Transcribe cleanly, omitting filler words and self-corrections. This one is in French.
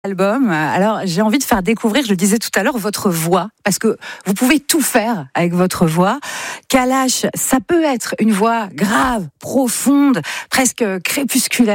Album. Alors, j'ai envie de faire découvrir, je le disais tout à l'heure, votre voix, parce que vous pouvez tout faire avec votre voix. Kalash, ça peut être une voix grave, profonde, presque crépusculaire.